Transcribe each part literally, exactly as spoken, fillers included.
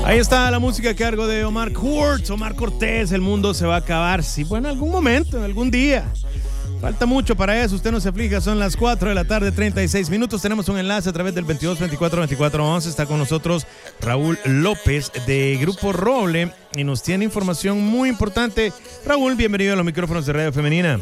Ahí está la música a cargo de Omar Kurtz, Omar Cortés. El mundo se va a acabar, sí, bueno, en algún momento, en algún día. Falta mucho para eso, usted no se aflija, son las cuatro de la tarde, treinta y seis minutos. Tenemos un enlace a través del veintidós veinticuatro veinticuatro once. Está con nosotros Raúl López de Grupo Roble y nos tiene información muy importante. Raúl, bienvenido a los micrófonos de Radio Femenina.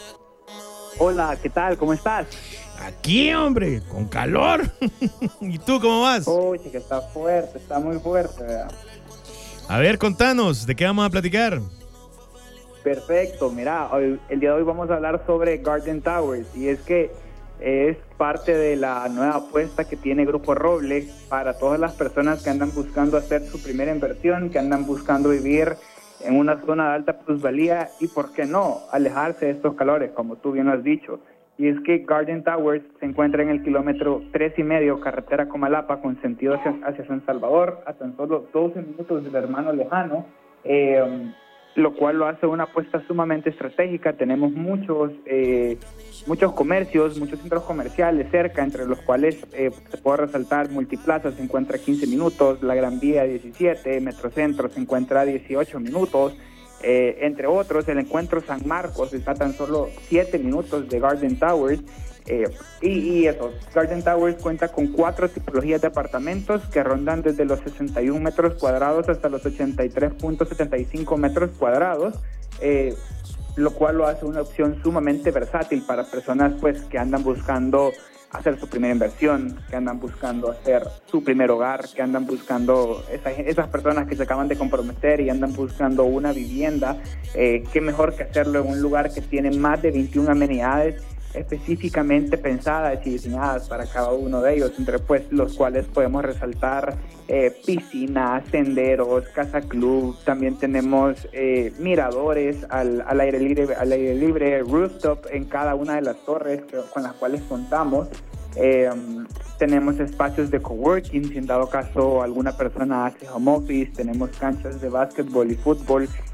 Hola, ¿qué tal? ¿Cómo estás? Aquí, hombre, con calor. ¿Y tú cómo vas? Uy, que está fuerte, está muy fuerte, ¿verdad? A ver, contanos, ¿de qué vamos a platicar? Perfecto, mira, hoy, el día de hoy vamos a hablar sobre Garden Towers, y es que es parte de la nueva apuesta que tiene Grupo Roble para todas las personas que andan buscando hacer su primera inversión, que andan buscando vivir en una zona de alta plusvalía y, ¿por qué no?, alejarse de estos calores, como tú bien lo has dicho. Y es que Garden Towers se encuentra en el kilómetro tres y medio, carretera Comalapa, con sentido hacia, hacia San Salvador, a tan solo doce minutos del hermano lejano, eh, lo cual lo hace una apuesta sumamente estratégica. Tenemos muchos eh, muchos comercios, muchos centros comerciales cerca, entre los cuales eh, se puede resaltar Multiplaza, se encuentra a quince minutos, La Gran Vía diecisiete, Metrocentro se encuentra a dieciocho minutos, eh, entre otros. El Encuentro San Marcos está a tan solo siete minutos de Garden Towers. Eh, y, y eso, Garden Towers cuenta con cuatro tipologías de apartamentos que rondan desde los sesenta y un metros cuadrados hasta los ochenta y tres punto setenta y cinco metros cuadrados, eh, lo cual lo hace una opción sumamente versátil para personas pues que andan buscando hacer su primera inversión, que andan buscando hacer su primer hogar, que andan buscando esa, esas personas que se acaban de comprometer y andan buscando una vivienda. Eh, qué mejor que hacerlo en un lugar que tiene más de veintiuna amenidades específicamente pensadas y diseñadas para cada uno de ellos, entre pues los cuales podemos resaltar eh, piscinas, senderos, casa club. También tenemos eh, miradores al, al aire libre, al aire libre, rooftop en cada una de las torres que, con las cuales contamos. Eh, tenemos espacios de coworking, si en dado caso alguna persona hace home office. Tenemos canchas de básquetbol y fútbol